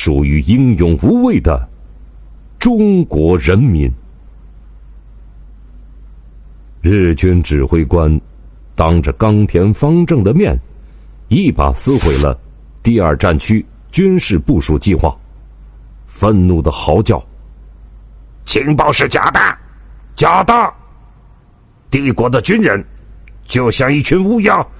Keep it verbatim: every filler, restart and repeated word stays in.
属于英勇无畏的中国人民。日军指挥官当着冈田方正的面，一把撕毁了第二战区军事部署计划，愤怒地嚎叫：情报是假的，假的！帝国的军人就像一群乌鸦，